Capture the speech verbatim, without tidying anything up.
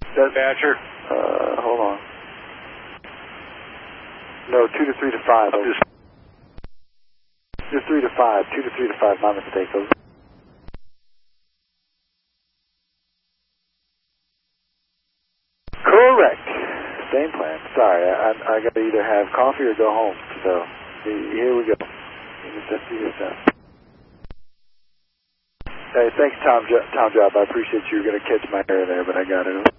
Dispatcher. Uh, hold on. No, two to three to five. I'm just... Two to three to five. Two to three to five. My mistake. Over. Correct. Same plan. Sorry, I, I got to either have coffee or go home. So here we go. Just do your stuff. Hey, thanks, Tom. Tom Job. I appreciate you. You're going to catch my hair there, but I got it.